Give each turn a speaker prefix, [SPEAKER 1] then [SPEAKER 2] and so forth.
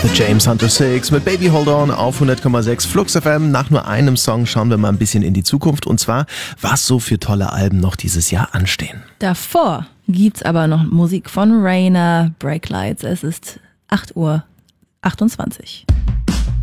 [SPEAKER 1] James Hunter 6 mit Baby Hold On auf 100,6 Flux FM. Nach nur einem Song schauen wir mal ein bisschen in die Zukunft und zwar, was so für tolle Alben noch dieses Jahr anstehen.
[SPEAKER 2] Davor gibt's aber noch Musik von Rainer, Break Lights. Es ist 8:28 Uhr.